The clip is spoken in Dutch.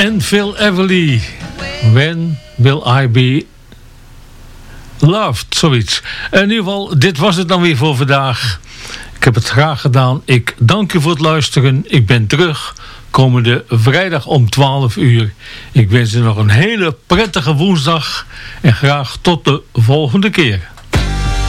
En Phil Everly, When Will I Be Loved, zoiets. In ieder geval, dit was het dan weer voor vandaag. Ik heb het graag gedaan. Ik dank u voor het luisteren. Ik ben terug komende vrijdag om 12 uur. Ik wens u nog een hele prettige woensdag en graag tot de volgende keer.